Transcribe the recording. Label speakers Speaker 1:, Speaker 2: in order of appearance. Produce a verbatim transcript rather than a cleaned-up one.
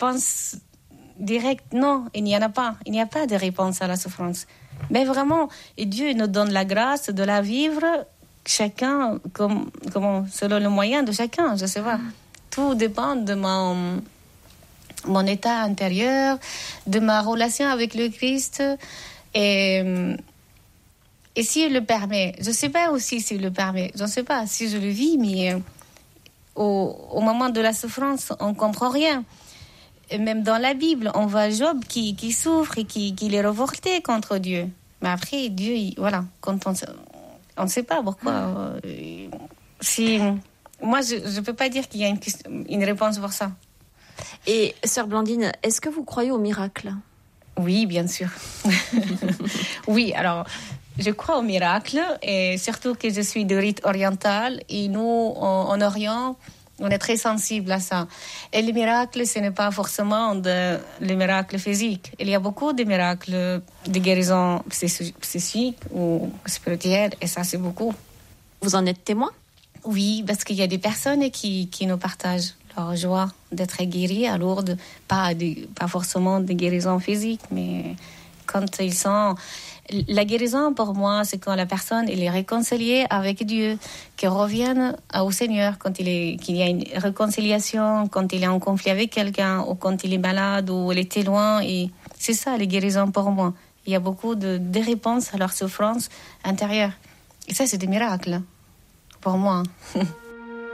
Speaker 1: réponse directe. Non, il n'y en a pas. Il n'y a pas de réponse à la souffrance. Mais vraiment, et Dieu nous donne la grâce de la vivre, chacun, comme, comme, selon le moyen de chacun, je sais pas. Tout dépend de mon, mon état intérieur, de ma relation avec le Christ. Et, et s'il le permet, je ne sais pas aussi s'il le permet, je ne sais pas si je le vis, mais au, au moment de la souffrance, on ne comprend rien. Et même dans la Bible, on voit Job qui, qui souffre et qui, qui est révolté contre Dieu. Mais après, Dieu, il, voilà, quand on on ne sait pas pourquoi. Euh, si, moi, je ne peux pas dire qu'il y a une, une réponse pour ça.
Speaker 2: Et sœur Blandine, est-ce que vous croyez au miracle ?
Speaker 1: Oui, bien sûr. Oui, alors, je crois au miracle, et surtout que je suis de rite oriental, et nous, en, en Orient, on est très sensible à ça. Et le miracle, ce n'est pas forcément de, le miracle physique. Il y a beaucoup de miracles de guérison psychique ou spirituelle, et ça, c'est beaucoup.
Speaker 2: Vous en êtes témoin ?
Speaker 1: Oui, parce qu'il y a des personnes qui, qui nous partagent leur joie d'être guéris à Lourdes. Pas, de, pas forcément de guérison physique, mais quand ils sont... La guérison, pour moi, c'est quand la personne elle est réconciliée avec Dieu, qu'elle revienne au Seigneur, quand il est, qu'il y a une réconciliation, quand il est en conflit avec quelqu'un, ou quand il est malade, ou il était loin. Et c'est ça, les guérisons pour moi. Il y a beaucoup de, de réponses à leur souffrance intérieure. Et ça, c'est des miracles, pour moi.